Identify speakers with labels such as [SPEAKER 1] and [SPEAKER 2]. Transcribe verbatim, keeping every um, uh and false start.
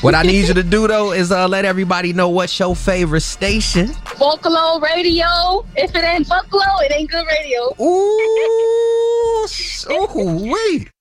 [SPEAKER 1] What I need you to do, though, is uh, let everybody know what's your favorite station.
[SPEAKER 2] Vocalo Radio. If it ain't Vocalo, it ain't good radio.
[SPEAKER 1] Ooh, so wait.